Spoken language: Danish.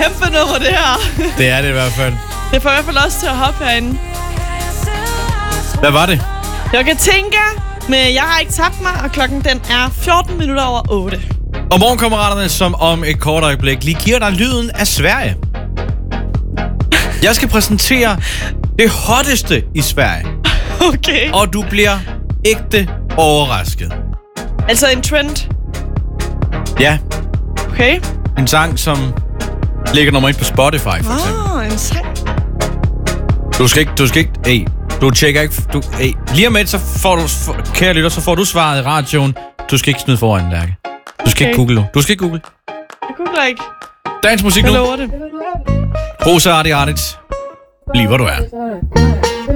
kæmpe nummer, det her. Det er det i hvert fald. Det får i hvert fald også til at hoppe herinde. Hvad var det? Jeg kan tænke, men jeg har ikke tabt mig, og klokken den er 14 minutter over 8. Og morgenkammeraterne, som om et kort øjeblik lige giver dig lyden af Sverige. Jeg skal præsentere det hotteste i Sverige. Okay. Og du bliver ægte overrasket. Altså en trend? Ja. Okay. En sang, som ligger nummer 1 på Spotify, for eksempel. En sang. Du skal ikke, du tjekker ikke, lige om lidt, så får du, kære lytter, så får du svaret i radioen. Du skal ikke smide foran, Lærke. Du skal ikke google nu. Du skal ikke google. Jeg googler ikke. Dagens musik nu. Jeg lover det. Rosa Arti Artits. Bliv hvor du er.